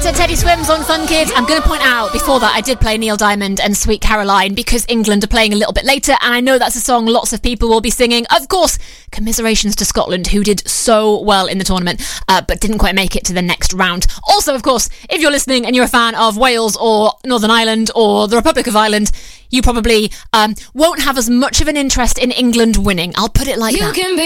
Teddy Swims on Fun Kids. I'm going to point out, before that, I did play Neil Diamond and Sweet Caroline because England are playing a little bit later, and I know that's a song lots of people will be singing. Of course, commiserations to Scotland, who did so well in the tournament, but didn't quite make it to the next round. Also, of course, if you're listening and you're a fan of Wales or Northern Ireland or the Republic of Ireland, you probably won't have as much of an interest in England winning. I'll put it like that.